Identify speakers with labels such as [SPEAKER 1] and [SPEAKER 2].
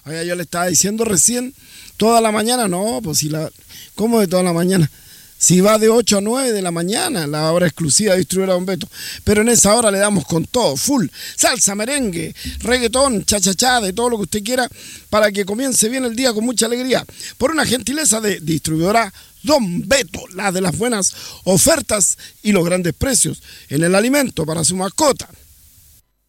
[SPEAKER 1] Oiga, yo le estaba diciendo recién, toda la mañana, no, pues si la... ¿Cómo de toda la mañana? Si va de 8 a 9 de la mañana, la hora exclusiva de Distribuidora Don Beto. Pero en esa hora le damos con todo, full. Salsa, merengue, reggaetón, cha-cha-cha, de todo lo que usted quiera, para que comience bien el día con mucha alegría. Por una gentileza de Distribuidora Don Beto, la de las buenas ofertas y los grandes precios en el alimento para su mascota.